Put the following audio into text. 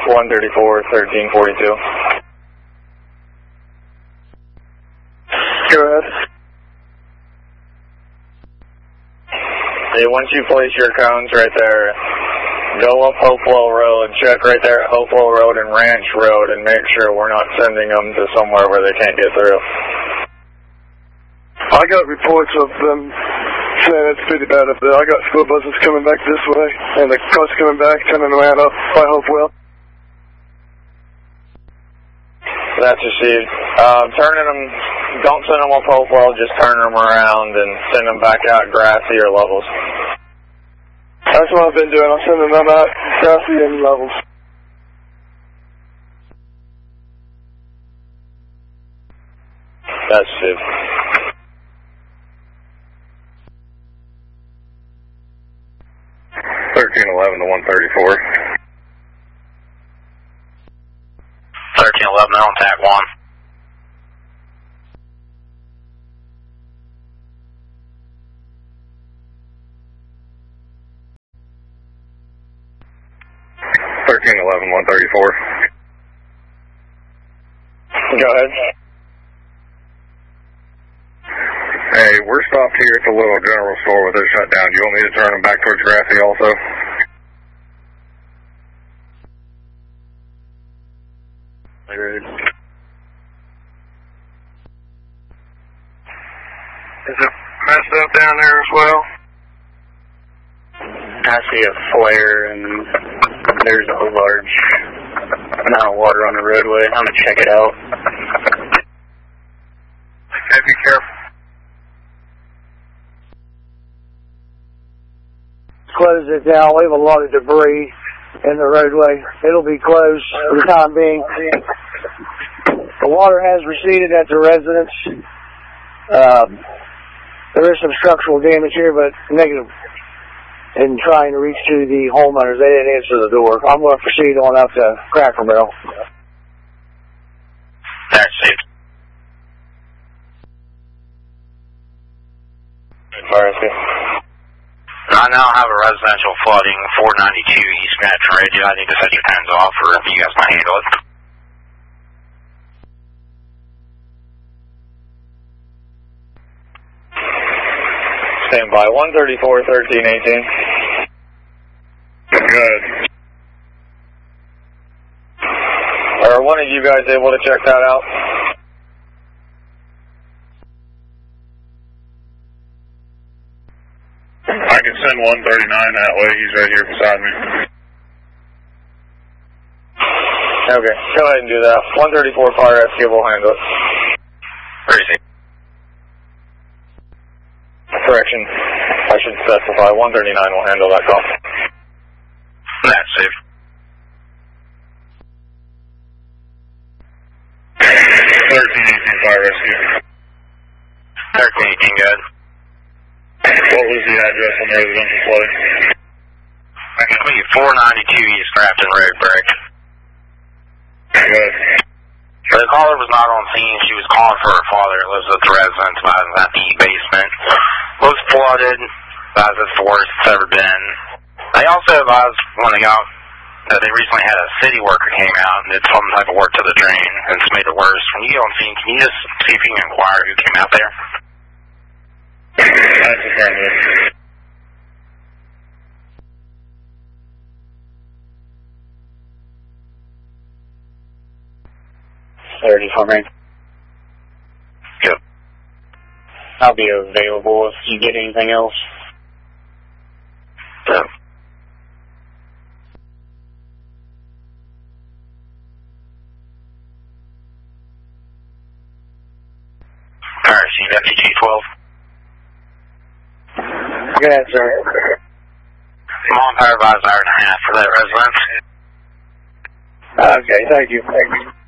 134, 1342. Go ahead. Hey, once you place your cones right there, go up Hopewell Road, check right there at Hopewell Road and Ranch Road, and make sure we're not sending them to somewhere where they can't get through. I got reports of them saying it's pretty bad up there. I got school buses coming back this way, and the cars coming back, turning around up by Hopewell. That's received. Turning them, don't send them up Hopewell, just turn them around and send them back out Grassy or Levels. That's what I've been doing. I'm sending them out Grassy and Levels. That's received. to 134. 1311 on tag 1. Go ahead. Hey, we're stopped here at the little general store where they're shut down. Do you want me to turn them back towards Grassy also? Is it messed up down there as well? I see a flare and there's a large amount of water on the roadway. I'm going to check it out. Okay, be careful. Close it down. We have a lot of debris in the roadway. It'll be closed for the time being. The water has receded at the residence. There is some structural damage here, but negative in trying to reach to the homeowners. They didn't answer the door. I'm going to proceed on up to Cracker Barrel. That's it. I now have a residential flooding, 492 East Matron Radio. I need to set your pens off, or if you guys can handle it. Stand by. 134, 1318. Good. Are one of you guys able to check that out? I can send 139 that way. He's right here beside me. Okay, go ahead and do that. 134 fire rescue will handle it. Where is he? Correction, I should specify. 139 will handle that call. That's safe. 1318 fire rescue. 1318, good. What was the address on the residential flooding? I can give you 492 East Grafton Road, Brick. Good. The caller was not on scene. She was calling for her father who lives with the residence at the basement. Was flooded, as it's the worst it's ever been. They also advised when they got that they recently had a city worker came out and did some type of work to the drain, and it's made it worse. When you get on scene, can you just see if you can inquire who came out there? That's affirmative. For me. Good. I'll be available if you get anything else. Yeah. Parachute FTG-12. Go ahead, sir. I'm on power advised hour and a half for that residence. Okay, thank you.